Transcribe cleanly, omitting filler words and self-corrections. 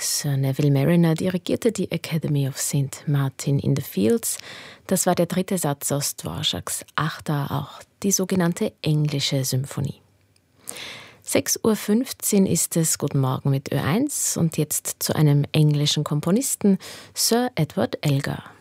Sir Neville Marriner dirigierte die Academy of St. Martin in the Fields. Das war der dritte Satz aus Dvořáks Achter, auch die sogenannte englische Symphonie. 6.15 Uhr ist es. Guten Morgen mit Ö1 und jetzt zu einem englischen Komponisten, Sir Edward Elgar.